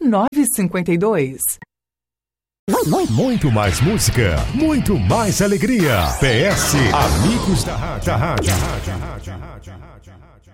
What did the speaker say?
952. Muito mais música, muito mais alegria. PS Amigos da Rádio.